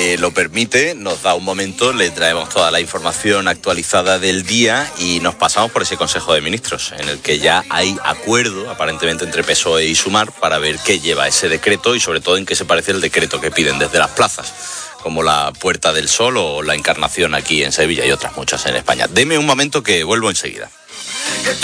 lo permite, nos da un momento, le traemos toda la información actualizada del día y nos pasamos por ese Consejo de Ministros, en el que ya hay acuerdo, aparentemente, entre PSOE y Sumar para ver qué lleva ese decreto y sobre todo en qué se parece el decreto que piden desde las plazas, como la Puerta del Sol o la Encarnación aquí en Sevilla y otras muchas en España. Deme un momento que vuelvo enseguida.